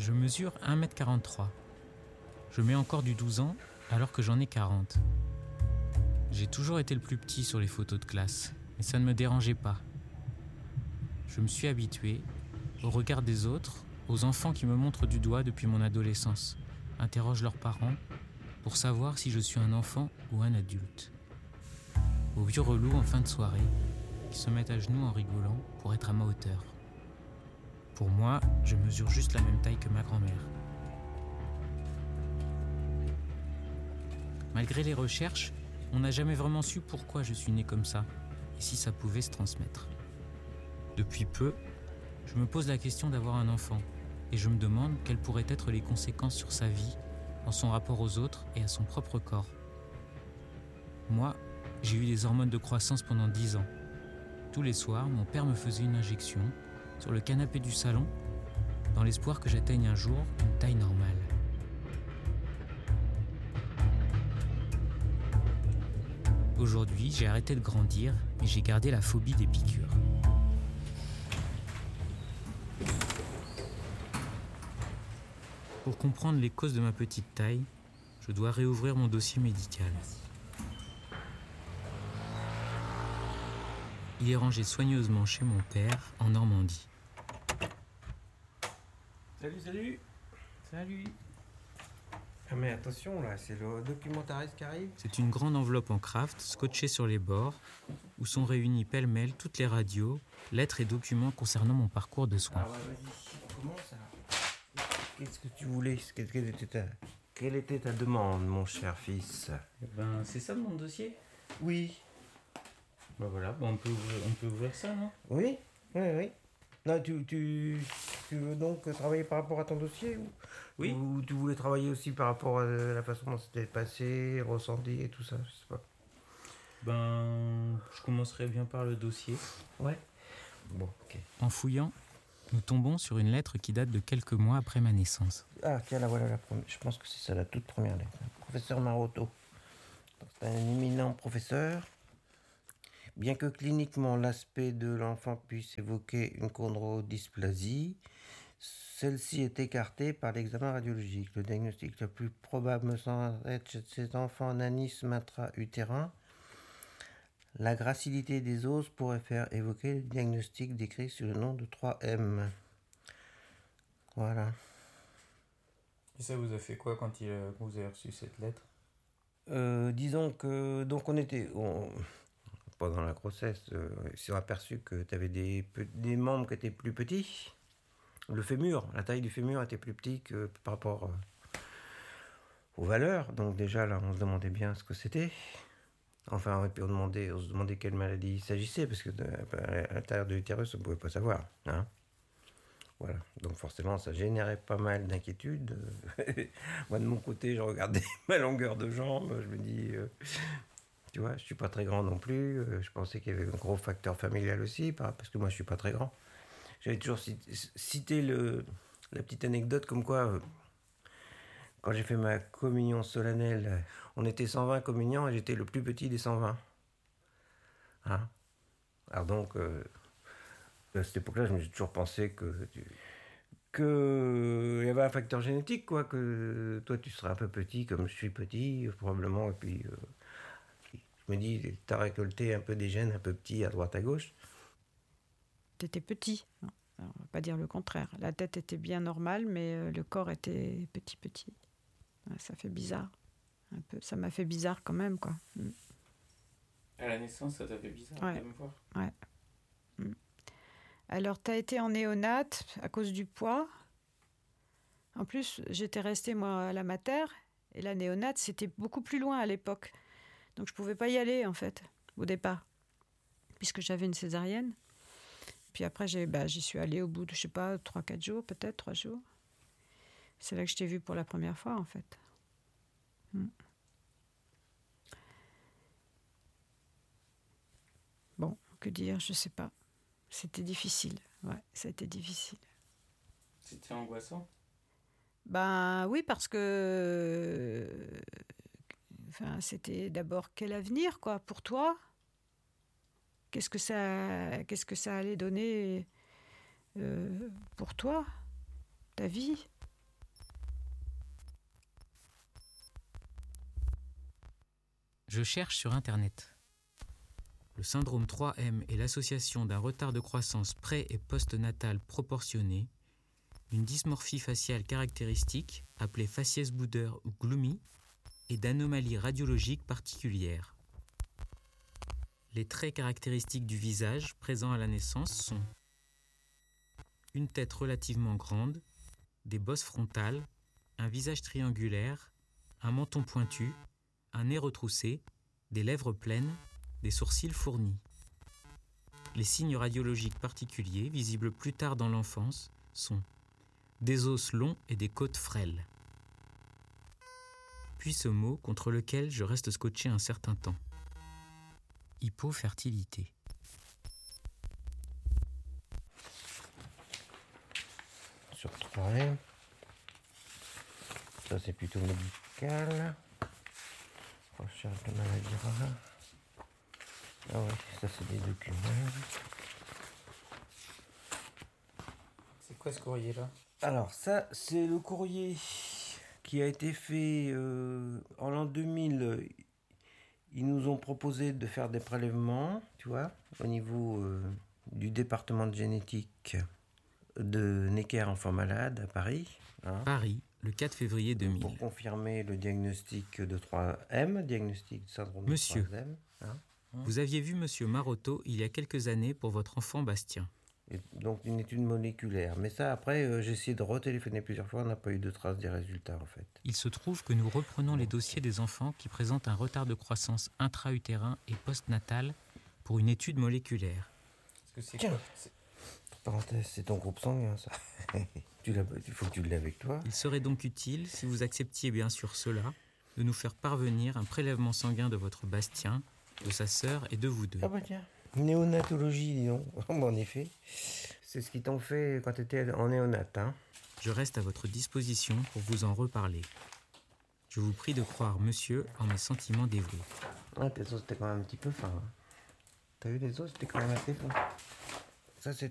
Je mesure 1m43. Je mets encore du 12 ans alors que j'en ai 40. J'ai toujours été le plus petit sur les photos de classe, mais ça ne me dérangeait pas. Je me suis habitué au regard des autres, aux enfants qui me montrent du doigt depuis mon adolescence, interrogent leurs parents pour savoir si je suis un enfant ou un adulte. Aux vieux relous en fin de soirée qui se mettent à genoux en rigolant pour être à ma hauteur. Pour moi, je mesure juste la même taille que ma grand-mère. Malgré les recherches, on n'a jamais vraiment su pourquoi je suis né comme ça et si ça pouvait se transmettre. Depuis peu, je me pose la question d'avoir un enfant et je me demande quelles pourraient être les conséquences sur sa vie, dans son rapport aux autres et à son propre corps. Moi, j'ai eu des hormones de croissance pendant 10 ans. Tous les soirs, mon père me faisait une injection sur le canapé du salon dans l'espoir que j'atteigne un jour une taille normale. Aujourd'hui, j'ai arrêté de grandir, mais j'ai gardé la phobie des piqûres. Pour comprendre les causes de ma petite taille, je dois réouvrir mon dossier médical. Il est rangé soigneusement chez mon père, en Normandie. Salut. Salut. Ah mais attention là, c'est le documentariste qui arrive. C'est une grande enveloppe en craft, scotchée sur les bords, où sont réunis pêle-mêle toutes les radios, lettres et documents concernant mon parcours de soins. Ah ouais, vas-y, commence alors. Qu'est-ce que tu voulais? Quelle était ta demande, mon cher fils? C'est ça mon dossier? Oui. Voilà, on peut ouvrir ça, non? Oui. Non, tu veux donc travailler par rapport à ton dossier Oui. Ou tu voulais travailler aussi par rapport à la façon dont c'était passé, ressenti et tout ça, je sais pas. Je commencerai bien par le dossier. Ouais. Bon, ok. En fouillant, nous tombons sur une lettre qui date de quelques mois après ma naissance. Ah, tiens, là, voilà la première. Je pense que c'est ça, la toute première lettre. Professeur Maroto. Donc, c'est un éminent professeur. Bien que cliniquement l'aspect de l'enfant puisse évoquer une chondrodysplasie, celle-ci est écartée par l'examen radiologique. Le diagnostic le plus probable me semble être chez cet enfant un anisme intra-utérin. La gracilité des os pourrait faire évoquer le diagnostic décrit sous le nom de 3M. Voilà. Et ça vous a fait quoi quand vous avez reçu cette lettre? Disons que donc pendant la grossesse, ils s'est aperçu que tu avais des membres qui étaient plus petits. Le fémur, la taille du fémur était plus petit que par rapport aux valeurs. Donc déjà là, on se demandait bien ce que c'était. Enfin, et puis on se demandait quelle maladie il s'agissait, parce que à l'intérieur de l'utérus, on ne pouvait pas savoir. Hein. Voilà. Donc forcément, ça générait pas mal d'inquiétudes. Moi, de mon côté, je regardais ma longueur de jambe. Je me dis, tu vois, je suis pas très grand non plus. Je pensais qu'il y avait un gros facteur familial aussi, parce que moi, je suis pas très grand. J'avais toujours cité la petite anecdote comme quoi, quand j'ai fait ma communion solennelle, on était 120 communiants et j'étais le plus petit des 120. Hein? Alors donc, à cette époque-là, je me suis toujours pensé que il y avait un facteur génétique, quoi, que toi tu serais un peu petit comme je suis petit, probablement, et puis je me dis, t'as récolté un peu des gènes un peu petits à droite à gauche. T'étais petit, non, on va pas dire le contraire. La tête était bien normale, mais le corps était petit. Ouais, ça fait bizarre, un peu. Ça m'a fait bizarre quand même, quoi. À la naissance, ça t'a fait bizarre Ouais. de me voir. Ouais. Alors, t'as été en néonate à cause du poids. En plus, j'étais restée, moi, à la mater, et la néonate, c'était beaucoup plus loin à l'époque. Donc, je pouvais pas y aller, en fait, au départ, puisque j'avais une césarienne. Puis après, j'y suis allée au bout de, 3-4 jours, peut-être, 3 jours. C'est là que je t'ai vue pour la première fois, en fait. Bon, que dire, je sais pas. C'était difficile, ouais, ça a été difficile. C'était angoissant? Oui, parce que... c'était d'abord quel avenir, quoi, pour toi? Qu'est-ce que ça allait donner pour toi, ta vie? Je cherche sur Internet. Le syndrome 3M est l'association d'un retard de croissance pré- et post-natal proportionné, d'une dysmorphie faciale caractéristique, appelée faciès Bouder ou gloomy, et d'anomalies radiologiques particulières. Les traits caractéristiques du visage présents à la naissance sont une tête relativement grande, des bosses frontales, un visage triangulaire, un menton pointu, un nez retroussé, des lèvres pleines, des sourcils fournis. Les signes radiologiques particuliers, visibles plus tard dans l'enfance, sont des os longs et des côtes frêles. Puis ce mot contre lequel je reste scotché un certain temps. Hypofertilité. Sur 3M. Ça c'est plutôt médical. Recherche de maladie rare. Ah ouais, ça c'est des documents. C'est quoi ce courrier-là? Alors ça c'est le courrier qui a été fait en l'an 2000. Ils nous ont proposé de faire des prélèvements, tu vois, au niveau du département de génétique de Necker Enfants Malades à Paris. Hein, Paris, le 4 février 2000. pour confirmer le diagnostic de 3M, diagnostic de syndrome Monsieur. de 3M. Hein. Vous aviez vu Monsieur Marotto il y a quelques années pour votre enfant Bastien. Et donc une étude moléculaire. Mais ça, après, j'ai essayé de retéléphoner plusieurs fois, on n'a pas eu de traces des résultats, en fait. Il se trouve que nous reprenons les dossiers des enfants qui présentent un retard de croissance intra-utérin et post-natal pour une étude moléculaire. Tiens, parenthèse, c'est ton groupe sanguin, ça. Il faut que tu l'aies avec toi. Il serait donc utile, si vous acceptiez bien sûr cela, de nous faire parvenir un prélèvement sanguin de votre Bastien, de sa sœur et de vous deux. Ah bah tiens, néonatologie, dis donc. En effet, c'est ce qu'ils t'ont fait quand tu étais en néonat, hein. Je reste à votre disposition pour vous en reparler. Je vous prie de croire monsieur en mes sentiments dévoués. Ah, tes os, c'était quand même un petit peu fin. Hein. T'as vu les os, c'était quand même assez fin. Ça, c'est